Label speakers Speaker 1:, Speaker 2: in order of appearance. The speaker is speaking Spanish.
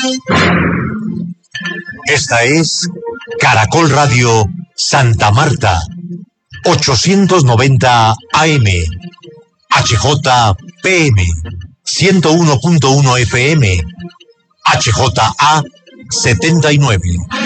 Speaker 1: Esta es Caracol Radio Santa Marta, 890 AM, HJPM, 101.1 FM, HJA 79.